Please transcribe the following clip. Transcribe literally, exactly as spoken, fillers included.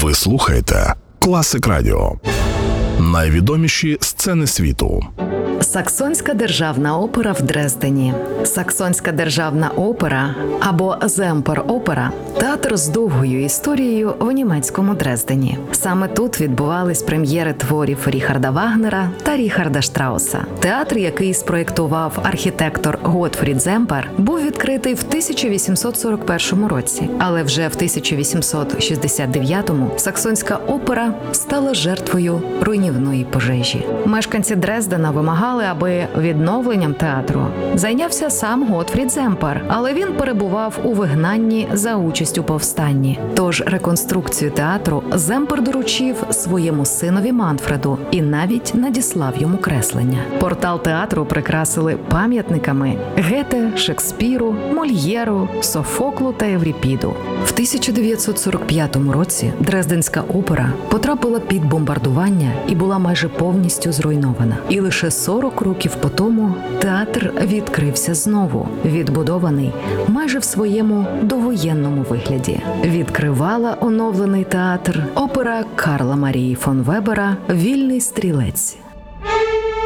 Ви слухаєте Класик Радіо. Найвідоміші сцени світу. Саксонська державна опера в Дрездені. Саксонська державна опера або Земпер-опера – театр з довгою історією в німецькому Дрездені. Саме тут відбувались прем'єри творів Ріхарда Вагнера та Ріхарда Штрауса. Театр, який спроєктував архітектор Готфрід Земпер, був відкритий в тисяча вісімсот сорок першому році. Але вже в тисяча вісімсот шістдесят дев'ятому Саксонська опера стала жертвою руйнівної пожежі. Мешканці Дрездена вимагали, аби відновленням театру зайнявся сам Готфрід Земпер, але він перебував у вигнанні за участь у повстанні. Тож реконструкцію театру Земпер доручив своєму синові Манфреду і навіть надіслав йому креслення. Портал театру прикрасили пам'ятниками Гете, Шекспіру, Мольєру, Софоклу та Евріпіду. В тисяча дев'ятсот сорок п'ятому році Дрезденська опера потрапила під бомбардування і була майже повністю зруйнована. І лише сорок років по тому театр відкрився знову, відбудований майже в своєму довоєнному вигляді. Відкривала оновлений театр опера Карла Марії фон Вебера «Вільний стрілець».